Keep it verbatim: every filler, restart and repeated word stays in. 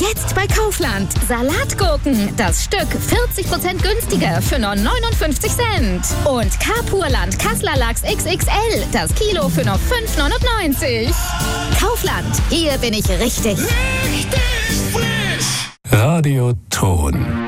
Jetzt bei Kaufland. Salatgurken. Das Stück vierzig Prozent günstiger für nur neunundfünfzig Cent. Und Carpurland Kassler Lachs X X L. Das Kilo für nur fünf neunundneunzig. Kaufland. Hier bin ich richtig. Richtig frisch. Radio Ton.